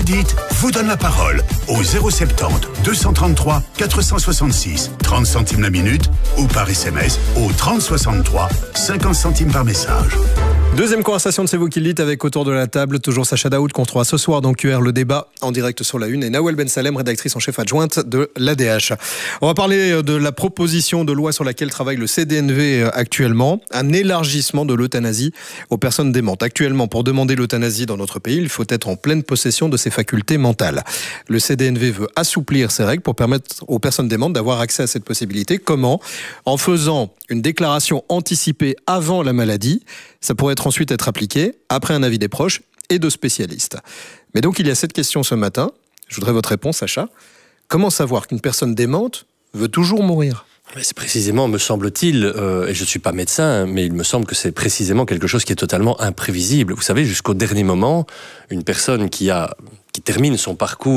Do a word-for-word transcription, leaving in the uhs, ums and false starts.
dites vous donne la parole au zéro soixante-dix deux cent trente-trois quatre cent soixante-six, trente centimes la minute ou par S M S au trente soixante-trois, cinquante centimes par message. Deuxième conversation de C'est vous qui le dites avec autour de la table, toujours Sacha Daoud qu'on retrouvera ce soir dans Q R, le débat en direct sur la Une, et Nawel Ben Salem, rédactrice en chef adjointe de l'A D H. On va parler de la proposition de loi sur laquelle travaille le C D N V actuellement, un élargissement de l'euthanasie aux personnes démentes. Actuellement, pour demander l'euthanasie dans notre pays, il faut être en pleine possession de ses facultés mentales. Le C D N V veut assouplir ces règles pour permettre aux personnes démentes d'avoir accès à cette possibilité. Comment ? En faisant une déclaration anticipée avant la maladie. Ça pourrait être ensuite être appliqué après un avis des proches et de spécialistes. Mais donc il y a cette question ce matin. Je voudrais votre réponse, Sacha. Comment savoir qu'une personne démente veut toujours mourir ? Mais c'est précisément, me semble-t-il, euh, et je ne suis pas médecin, mais il me semble que c'est précisément quelque chose qui est totalement imprévisible. Vous savez, jusqu'au dernier moment, une personne qui a qui termine son parcours